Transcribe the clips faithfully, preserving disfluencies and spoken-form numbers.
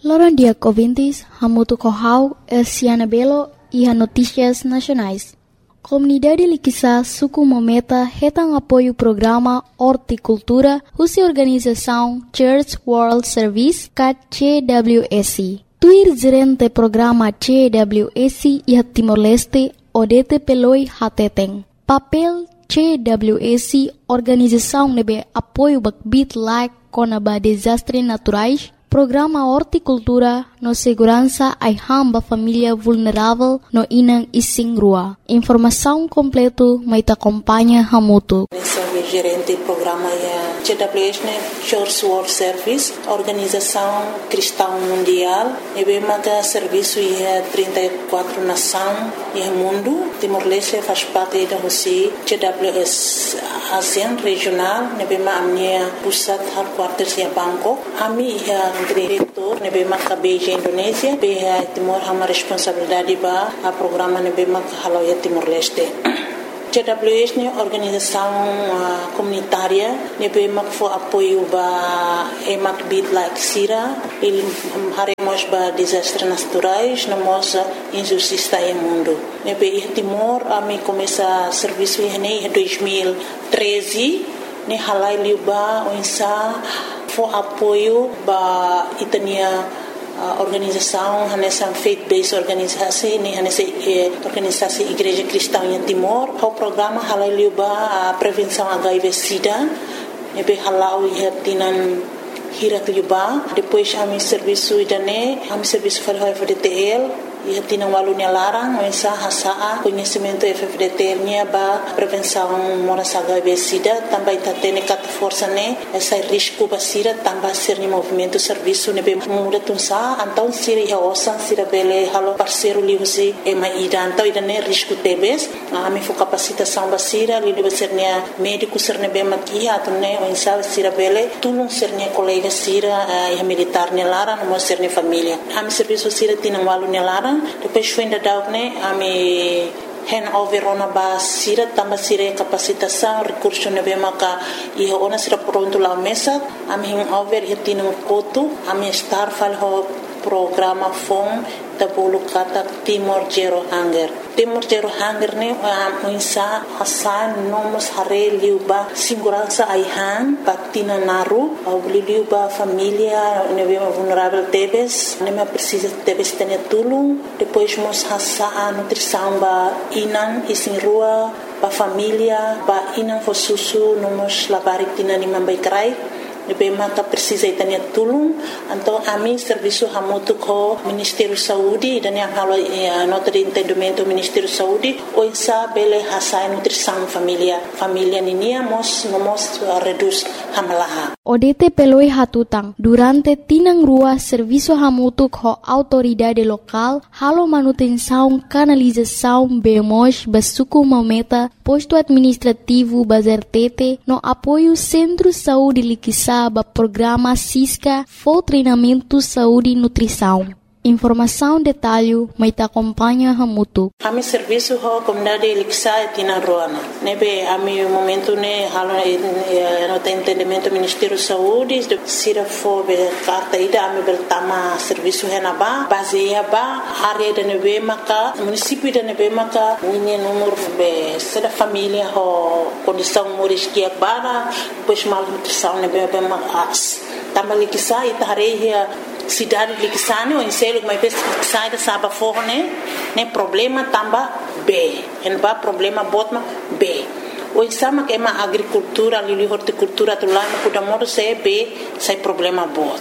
Loron dia ouvintes, Hamutu Kohau, Elciana Belo e a Notícias Nacionais. Comunidade Liquissa Suku Mometa retam apoio o programa Horticultura, Russa Organização Church World Service, C W S. Tuir gerente programa C W S e a Timor-Leste, Odete Peloi Hateteng. Papel C W S, organização nebe apoio bakbit like conaba desastres naturais, programa Horticultura no segurança ai hamba família vulnerável no Inang Ising Rua. Informação completo mai te acompanha Hamutu. Sou gerente do programa C W S, Church World Service, organização cristã mundial. E bem mata serviço em trinta e quatro nações no mundo. Timor-Leste faz parte da Rússia. C W S ASEAN regional. E bem a minha pusat headquarters em Bangkok. A minha diretor, ne bem mata Beijing Indonésia. Bem Timor hama responsabilidade ba a programa ne bem mata haloia Timor-Leste. C W S é organização uh, comunitária, ne bem mak fo apoio ba emak bit like sira, il haremos ba desastres naturais, na moça injustiça no mundo. Ne bem Timor a me começa serviço em dois mil e treze, ne halai liba onsa fo apoio ba itania Uh, organização nessa faith-based organisasi ni nessa eh, organisasi Igreja Cristã em Timor. O programa halal liuba a prevenção H I V/SIDA, nebe halau ihatinan hirat liuba. Depois a mi serviço idane, a mi serviço falhou F D T L. Ia tinang walunya larang, mensa hasaa conhecimento F D T L nya ba prevenção moras H I V/SIDA, também tatene kat força ne essa risco basira também ser ni movimento serviço ne be muda tunsa então siri ha osan sira bele halo parceiro liusi e ma ida então ida ne risco tebes a mi fo capacitação basira li deve ser ne médico ser ne be maki atune mensa sira bele tulung ser ne colega sira e militar ne larang mo ser ne família a mi serviço sira tinang walunya larang. Depois foi ainda dar né a me hand over ona ba sira tamba sira capacitação recurso ne be maka e ona sira pronto lá mesa a me hand over e tinha koto a me estar fal ho programa fom tabulu kata Timor Zero Hunger. Timor Zero Hunger ne a insa hasan nomos hare liuba segurança aihan patina naru au liuba família ne be vulnerável tebes ne me precisa tebes tene tulung depois mos hasa a nutrição ba inan isin rua ba família ba inan fo susu nomos labarik tina ni mambai krai Nebe mata precisa itania tulung então a mim serviço hamutu ko Ministério Saúde dan yang halo eh, nota de entendimento Ministério Saúde ou isa bele hasai nutrição família família ninia mos nomos uh, reduz hamalaha. Odete peloi hatutang durante tinang rua serviço hamutu ko autoridade local halo manutenção canalização bemos basuku mometa posto administrativo bazertete no apoio Centro Saúde Liquissa ba programa Cisca for treinamento saúde e nutrição. Informação detalhe mai te acompanha Hamutu. A mi serviço ho comunidade Liquissa tina roana. Nebe a mi momento ne halo no te entendimento Ministério Saúde sira fo be carta ida a mi beltama serviço henaba baseia ba área de nebe maka município de nebe maka ninha número be sera família ho condição moris que bara depois mal nutrição nebe be mas também Liquissa ita hareia cidade de Liquissane ou em selo mas sai da saba forne né problema tamba B en ba problema botma B o sama que ma agricultura ali horticultura tu lá no kuda modo se B sai problema bot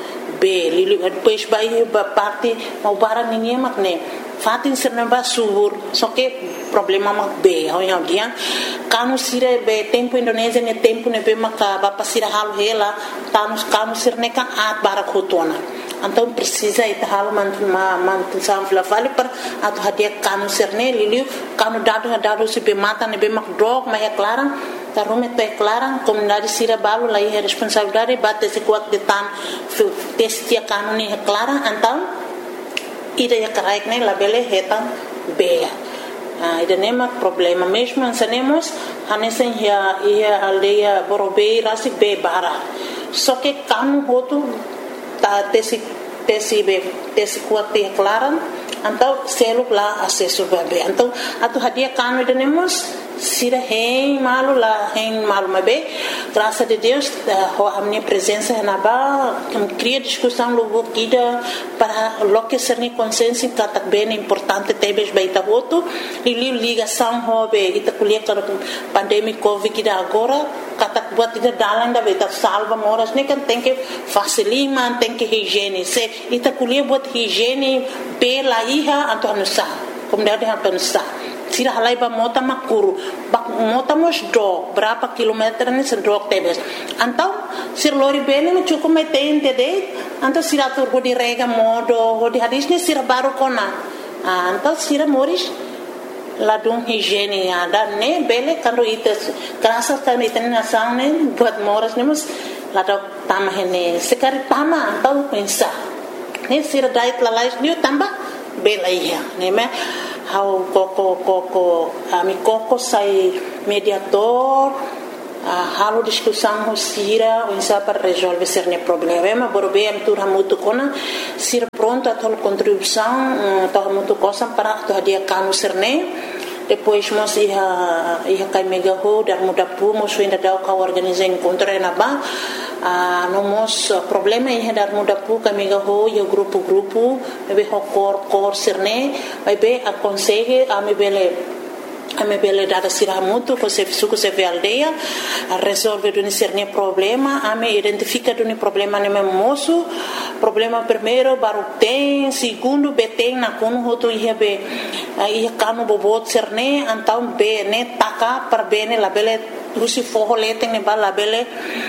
B li depois vai ba parte mau barang ninguém mak ne fatin serna ba subur só que problema mak B ho yang dia kanu sire be tempo Indonésia ne tempo ne be maka ba pasira hal hela tanus kanu sirne kan at barakotona então precisa ita hal man man sam fla vale per atu hadia kanu sirne liliu kanu dado dado se be mata ne be mak drog ma é clara ta rume te clara comunidade sira balu lai é responsabilidade bate se kuat de tan testia kanu ni é clara então ida ya karaik ne labele hetan be Ah, ida nema problema mesmo ansanemos hanesen ya ia aldeia Borobei rasi be bara só que kanu hotu ta tesi tesi be tesi kuat te klaran então selo lá acesso bebê então atu hadia kanu denemos sira hein malu lá hein malu mabe graças a Deus a minha presença na ba cria discussão logo kida para loque ser ni consciência que bem importante tebes baita voto e ligação hobe ita kuliah para pandemia covid kida agora kata buat ida dalan da beta salva moras ne kan tem que facilima tem que higiene se ita kuliah buat higiene pela iha atau nusa como deve atau nusa sira halai ba mota makuru bak mota mos do berapa kilometer ni sedok tebes antau sir lori bene me cukup me tente de antau sira tur di rega modo di hadis ni sira baru kona antau sira moris ladung higiene ada ne bele kando ites kerasa kan iten nasang ne buat moras ne mus ladok tamah ne sekari tama antau pensa ne sira dait lalais ni tambah bela iya ne me how koko koko ami koko sai mediator uh, halo discussão sira unsa para resolver cerne problema borbe am tur hamutu kona sira pronto a tol contribuição uh, to hamutu cosa para to dia kanu cerne depois mos ia ia kai mega ho dar muda pu mos ainda dau ka organizar encontro na ba a uh, nomos uh, problema ia dar muda pu ka mega ho yo grupo grupo be ho cor cor cerne vai be aconselhe a me bele a me bele dada sira muito com se suco se ve aldeia a resolver do cerne problema a me identifica do problema ne me moço problema primeiro baru tem segundo be tem na kono hoto ia be ia kanu bobot cerne então be ne taka para bene la bele Rusi forro lete ne bala bele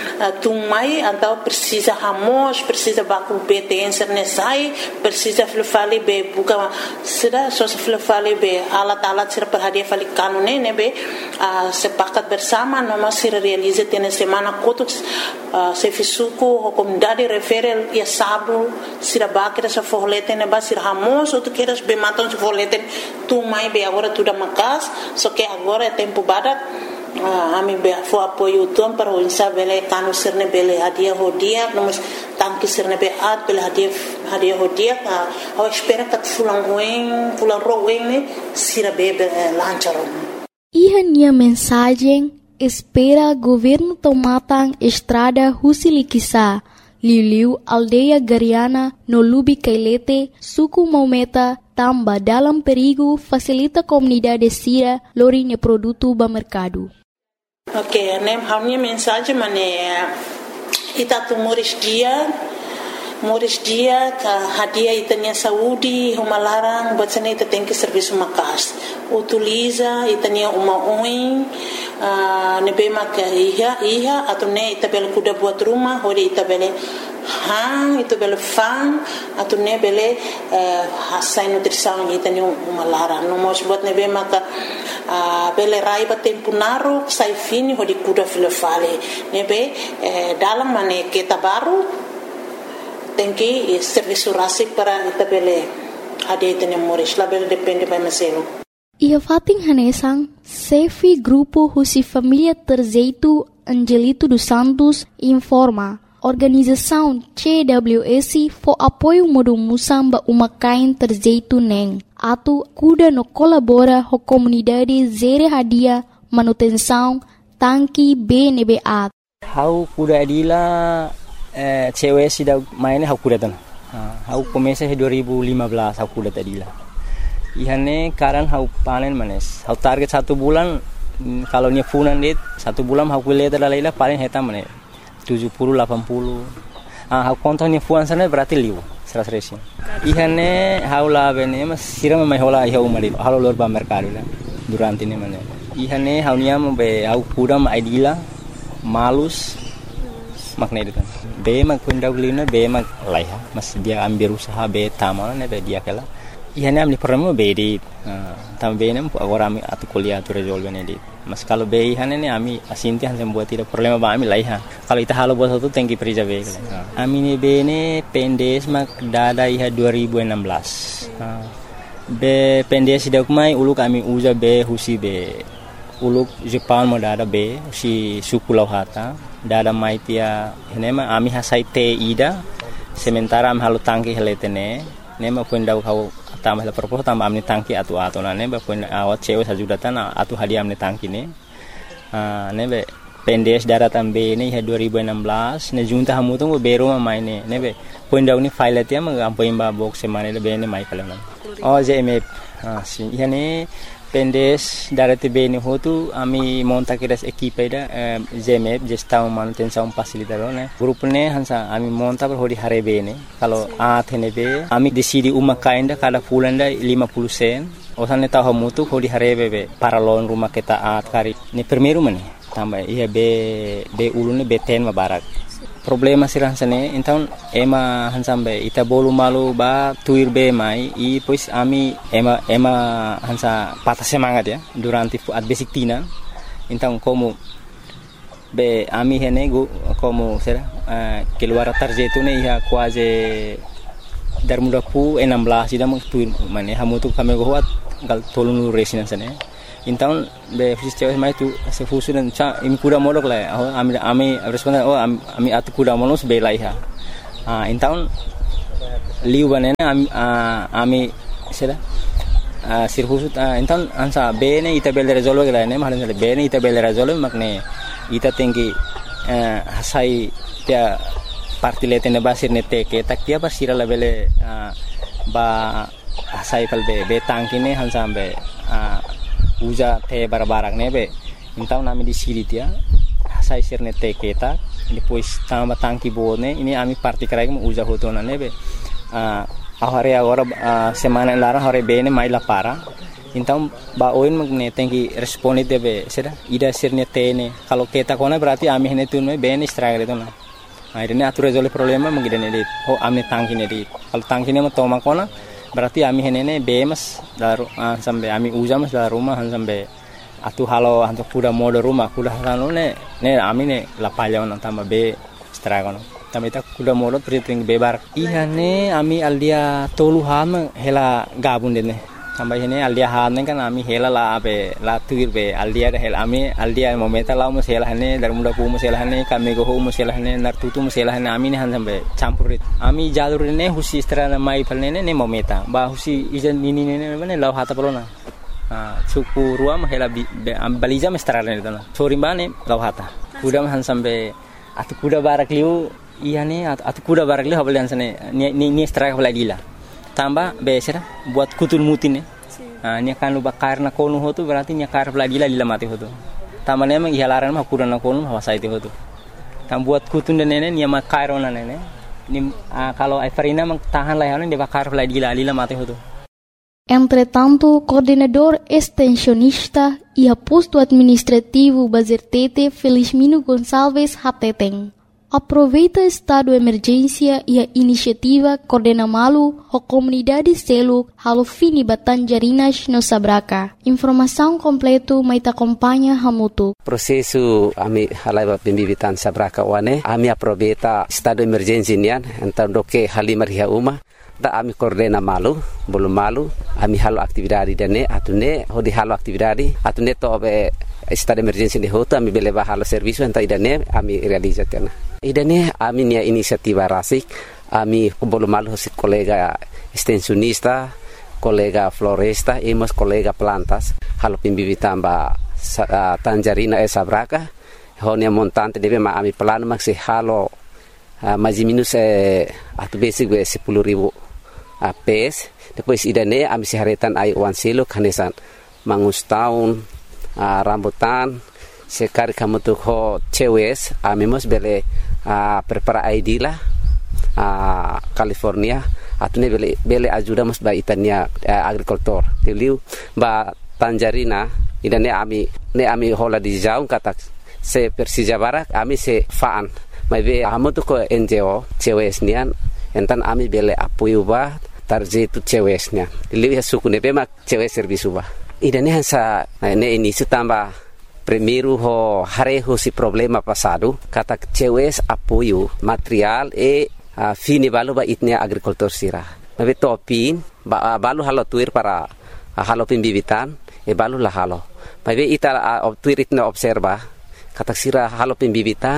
tumai então precisa ramos precisa baku betência nesai precisa flefale be buka sida só se flefale be alat alat sira perhadia fali kanu ne ne be sepakat bersama noma sira realiza tene semana kotuk se fisuku comunidade refere ia sabu sira bakira sa forro lete ne ba sira ramos ou tu queres be matam se forro lete tumai be agora tudo macas só que agora é tempo badak Ah, ami be fo apoio tuam para o insa bele kanu sirne bele hadia hodia nomos tanki sirne be at bele hadia hadia hodia a espera que fulan ruim fulan ruim ne sira be lancharo. Ia nia mensagem espera governo tomatan estrada Husilikisa Liu aldeia Gariana no Lubi Kailete suku Maumeta tamba dalam perigo facilita comunidade sira lorinya produto ba mercado. Ok, nem a minha mensagem mané ita tu moris dia moris dia ka hadia itanya saúde uma larang batsane ita tem que serviço makas utiliza itanya uma oin uh, nebe mak iha iha atau ne ita bel kuda buat rumah hori ita bele hang ita bele fang atau ne bele hasai nutrição itanya uma larang no mos buat nebe mak Uh, bele rai ba tempo naru sai fini ho di kuda file fale nebe eh, dalam mane kita baru tenki eh, serviço rasik para ita bele ade tene moris la bele depende ba meselo ia fating hanesang Sefi grupo Husi Família Terzeitu Angelito dos Santos informa organização C W S for apoio modo musamba uma kain Terzeitu neng atu kuda no colabora ho comunidade zere hadia manutenção tanki B N B A. Hau kuda adila eh, cewek sida maine hau kuda tan. Hau komesa dua ribu lima belas hau kuda adila. Ihane karan hau panen manes. Hau target satu bulan kalau nya funan dit satu bulan hau kuliah terlaila paling heta manes tujuh puluh delapan puluh. Ah hau kontonnya fuan sana berarti liu. Seras resi. Ihane haula bene mas sira mai hola iha umari halo lor ba mercado la durante ne mane. Ihane haunia mo be au kudam aidila malus makna itu kan. Be mak kundaulina be mak laiha mas dia ambil usaha be tamal ne be dia kala. Ihane amni permo be di tam be ne agora ami atu kuliah tu resolve ne di. Mas kalau be ihane ne ami asinti han buat tidak problema ba ami laiha. Kalau ita halo buat satu tengki perija be. Ami ne be ne pendes mak dada iha dua ribu enam belas. Be pendes sidak mai ulu kami uza be husi be uluk Jepang mo dada be si suku lauhata dada mai tia henema ami hasai te ida sementara am halu tangki heletene ne ma pun dau kau tambah la propos tambah amni tangki atu atu na ne ba pun awat cewe sajudatan atu hadiah amni tangki ne ah ne be pendes daratan be ne dua ribu enam belas ne junta hamu tu be roma mai ne ne be pun dau ni file tia ma am pun ba box semane le be ne mai kala oh J M F ah si yani pendes darate be ne hotu ami monta kiras equipe da J M F gestão manutenção facilitador ne grupo ne hansa ami monta per hodi hare be ne kalau a thene be ami decidi uma kainda kada fulanda lima puluh sen osane tahu mutu hodi hare be para lon rumah kita at kari ne primeiro mane tambah iya be be ulune be ten mabarak problema sirah sane então ema hansambe ita bolu malu ba tuir be mai i pois ami ema ema hansa patah semangat ya durante at basic tina então como be ami hene go como será uh, keluar tarjeto ne ia quase dar muda pu enam belas ida mung tuir mane hamu tu kami go hat gal tolunu resina sane então be fisio mai tu se fusu dan cha im kuda molok la oh ami ami responden oh ami atu kuda molos be lai ha ah então liu banena ami ami sera ah sir fusu então ansa be ne ita bel resolve la ne mahalan be ne ita bel resolve makne ita tinggi hasai dia parti letene basir ne te ke tak dia basira la bele ba hasai kal be be tangkine hansambe uja te barbarak nebe então nami di siri dia sai sirne te keta depois tamba tangki bone ini ami parti krai mo uja hotona nebe a ahare agora semana lara hore bene mai la para então ba oin magne tenki responde debe sera ida sirne te ne kalau keta kona berarti ami hene tun me bene stragre tona akhirnya atur resolve problema mengidene dit oh ami tangki ne dit kalau tangki ne mo toma kona berarti ami henene bemas daru uh, sampai ami uja mas dalam rumah sampai atu halo hantu kuda mode rumah kuda halo ne ne ami ne la palya on tamba be stragono tamba ita kuda mode priting bebar iya ne ami aldia tolu ham hela gabun dene tamba hene aldia han kan ami hela la be la tuir be aldia de hela ami aldia momenta la mo hela hene dar muda pu mo hela hene kami go mo hela hene nar tutu mo hela hene ami ne han sampai campurit ami jalur ne husi strana mai palne ne momenta ba husi ijan nini ne ne law hata polona ah suku ruam hela balija mestrana ne dana chorimane law hata kuda han sampai atu kuda barak liu iya ne atu kuda barak liu habal sane ni ni straka balagila tambah besera buat kutul mutin ne ah ni kan lu bakar na konu hotu berarti nya kar lagi la lila mati hotu tamane memang ihalaran mah kuda na konu hawa saiti hotu tam buat kutun dan nene nya makar ona nene ni kalau Everina mang tahan lah de bakar lagi la lila mati hotu. Entretanto, coordenador extensionista e posto administrativo Bazertete Felizmino Gonçalves Hateteng aproveita estado de emergência e a iniciativa Coordena Malu a comunidade selo halo fini Batanjarinas no Sabraca. Informação completo mai te acompanha Hamutu. Prosesu ami halai pembibitan Sabraca wane ami aproveita estado de emergência nian então do que halimar ria uma da ami Coordena Malu bolu malu ami halo aktividade dane atune hodi halo aktividade atune to be estado de emergência de hoto ami beleva halo serviço então idane ami realizatena idane ami nia inisiativa rasik ami bolu malu hosit kolega extensionista kolega floresta e mas kolega plantas halo pimbibitan ba uh, Tanjarina e Sabraca honia montante deve ma ami plano maxi halo uh, mais minus eh, atu basic be sepuluh ribu uh, pes depois idane ami seharetan ai wan silo kanesan mangus tahun uh, rambutan sekali kamu tuh ho cewes ami mos bele uh, prepara I D lah uh, California atune bele bele ajuda mos ba itania uh, agricultor teliu ba Tanjarina idane ami ne ami hola di jauh kata se Persija Barak ami se faan mai be amu tu ko N G O cewes nian entan ami bele apoio ba tarjetu cewes nian teliu ya suku ne be mak cewes servisu ba idane hansa ne ini sutamba primeiro ho hareho si problema passado kata cewes apoio material e uh, fini balu ba itnia agricultor sira mai topin ba balu halo tuir para uh, halo pembibitan e balu la halo mai be ita uh, tuir itna observa kata sira halo pembibitan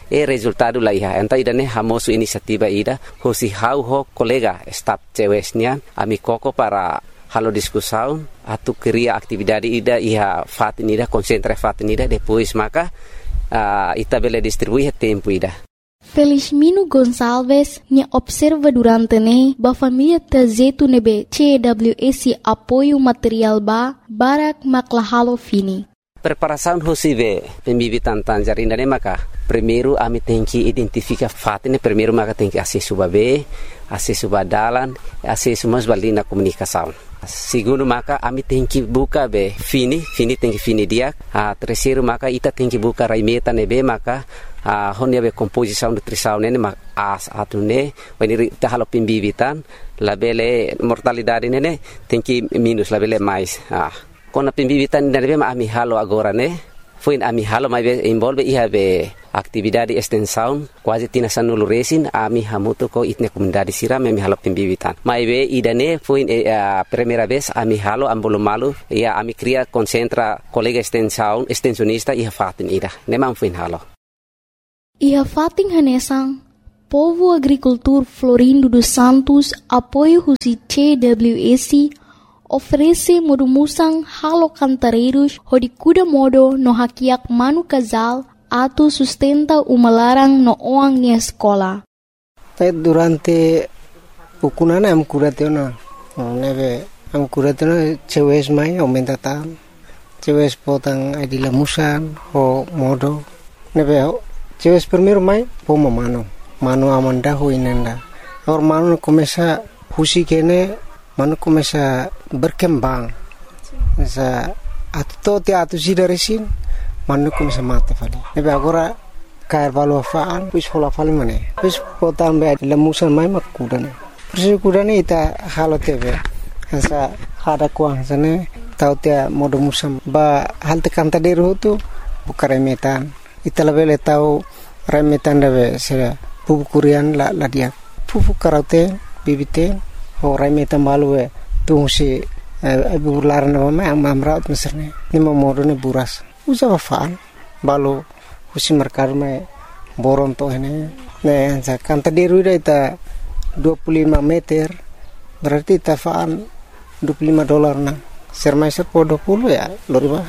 e resultado la iha enta ida ne hamosu inisiativa ida hosi hau ho kolega staf cewesnya ami koko para halo discussão atu cria atividade ida iha fatin ida concentra fatin ida depois maka uh, ita bele distribuir tempo ida. Felizmino Gonçalves ne observa durante ne ba família tazetu nebe C W S apoio material ba barak maklahalo fini. Preparação hosive pembibitan tanjarinda ne maka primeiro ami tem que identificar fatin primeiro maka tem que acesso babe acesso badalan acesso mas balina comunicação. Segundo maka ami tem que buka be fini fini tem que fini dia a terceiro maka ita tem que buka raimeta nebe maka a honia be composição nutrição nene mak as atune when ita halo pembibitan labele mortalidade nene tem que minus labele mais ah kona pembibitan nene be ami halo agora ne foi ami halo mai be involve iha be atividade extensão quase tina sanulu resin ami hamuto ko itne comunidade siram ami halo pembibitan mai be idane foi a primeira vez ami halo ambolo malu ia ami cria concentra colega extensão extensionista iha fatin ida nemam foi halo iha fatin hanesang Povo Agricultor Florindo dos Santos apoio husi C W S oferece modumusang halo cantareiros hodi kuda modo no hakiak manu casal atau sustenta uma larang no oang ni escola. Durante pukunana am kuratena neve am kuratena cewes mai aumenta tan cewes potang adila musan ho modo neve cewes primeiro mai poma mano mano amanda ho inenda or mano começa husi kene mano começa berkembang sa atto te atu sidaresin mano começa mata fali nebe agora cair valo faan pis hola fali mane pis potan be lemusan mai makudane persi kudane ita halo tebe sa hada kuang sane tau te modo musam ba halte kanta deru tu bukare metan ita lebele tau remetan debe se pupu kurian la la dia pupu karate bibite ho remetan balue tu si ibu larna mama amra meserne ni modo ne buras usa faan balu husi merkar me boron to ini ne sa kanta deru ita dua puluh lima meter berarti tafaan dua puluh lima dolar na sermai serpo dua puluh ya loriba.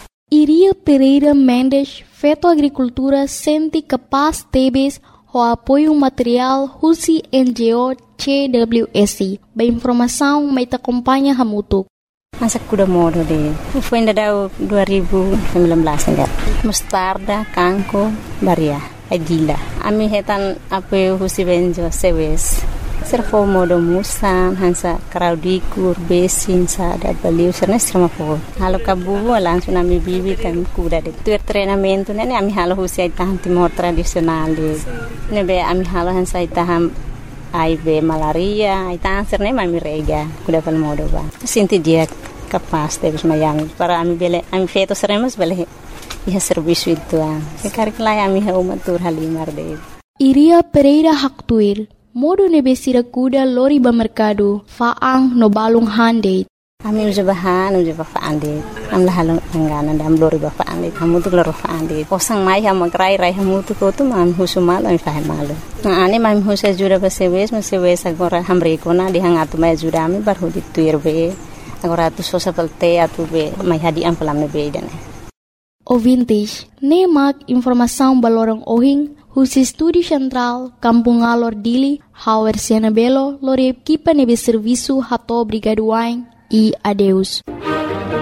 Iria Pereira Mendes, Feto Agricultura, sente capaz tebes o apoio material husi N G O C W S. Ba informação mai te acompanha hamutuk. Masa kuda modo de. Foi ainda dua ribu sembilan belas enggak. Mustarda, kangko, baria, agila. Ami hetan apoio husi benjo sewes. Servo modo musan hansa kraudikur besin sa da baliu serna serma po halo kabu langsung ami bibi kan kuda de tuer treinamento nene ami halo husi tahan timor tradisional de nebe ami halo hansa taham ai be malaria ai tahan serna ami rega kuda pal modo ba sinti dia kapas de mayami para ami bele ami feto seremos bele iha serviço itu a karikla ami ha umatur halimar de Iria Pereira Haktuir modo nebesira kuda lori ba mercado faang no balung hande ami uja bahan uja ba faande am la halong angana dam lori ba faande kamu tu loro faande posang mai ha magrai rai hamu tu ko tu mam husumal am fahe malu na ani mam husa jura ba sewes ma sewes agora hamre kona di hangatu mai jura ami bar hodi tuir be agora tu sosa pelte atu be mai hadi am pelam be dane o vintage ne mak informação balorong ohing Husi Studi Central, Kampung Alor Dili, Hauer Siena Belo, Lore Equipa Nebe Serviço Hato Brigaduain e adeus.